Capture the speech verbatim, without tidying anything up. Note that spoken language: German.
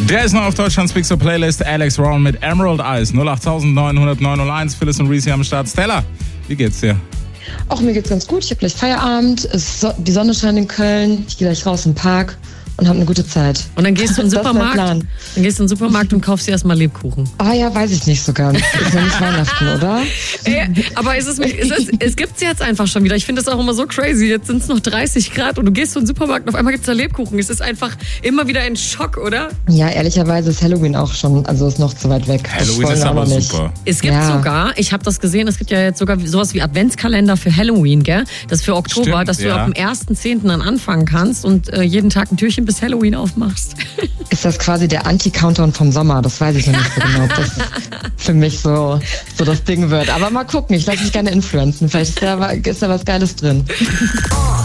Der ist noch auf Deutschlands Big Show Playlist. Alex Rowan mit Emerald Eyes. null acht neun null null neun null eins. Phyllis und Reese am Start. Stella, wie geht's dir? Auch mir geht's ganz gut. Ich habe gleich Feierabend. Es so, die Sonne scheint in Köln. Ich gehe gleich raus im Park und habe eine gute Zeit. Und dann gehst du in den Supermarkt, dann gehst du in den Supermarkt und kaufst dir erstmal Lebkuchen. Ah ja, weiß ich nicht so ganz. Ist ja nicht Weihnachten, oder? Ey, aber ist es, ist es, es gibt's jetzt einfach schon wieder. Ich finde das auch immer so crazy. Jetzt sind es noch dreißig Grad und du gehst in den Supermarkt und auf einmal gibt's da Lebkuchen. Es ist einfach immer wieder ein Schock, oder? Ja, ehrlicherweise ist Halloween auch schon, also ist noch zu weit weg. Halloween ist aber nicht. super. Es gibt Ja. sogar, ich habe das gesehen, es gibt ja jetzt sogar sowas wie Adventskalender für Halloween, gell? Das für Oktober, Stimmt, dass du ja. ab dem ersten zehnten dann anfangen kannst und äh, jeden Tag ein Türchen bis Halloween aufmachst. Ist das quasi der Anti-Countdown vom Sommer? Das weiß ich noch nicht so genau, ob das für mich so, so das Ding wird. Aber mal gucken, ich lasse mich gerne influenzen. Vielleicht ist da, ist da was Geiles drin.